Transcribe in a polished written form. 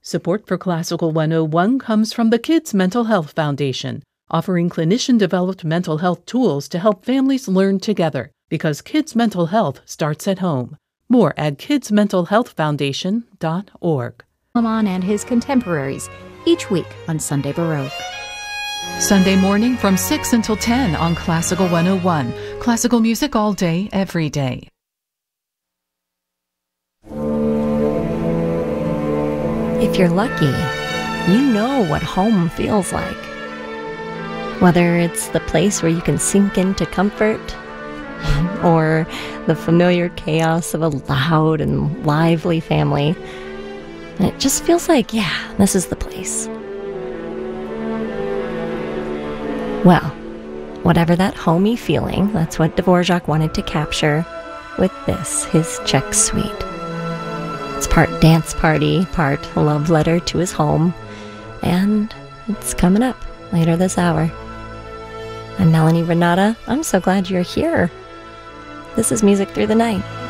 Support for Classical 101 comes from the Kids Mental Health Foundation, offering clinician-developed mental health tools to help families learn together, because kids' mental health starts at home. More at kidsmentalhealthfoundation.org. Solomon and his contemporaries, each week on Sunday Baroque. Sunday morning from 6 until 10 on Classical 101. Classical music all day, every day. If you're lucky, you know what home feels like. Whether it's the place where you can sink into comfort, or the familiar chaos of a loud and lively family, and it just feels like, yeah, this is the place. Well, whatever that homey feeling, that's what Dvorak wanted to capture with this, his Czech suite. It's part dance party, part love letter to his home, and it's coming up later this hour. I'm Melanie Renata. I'm so glad you're here. This is Music Through the Night.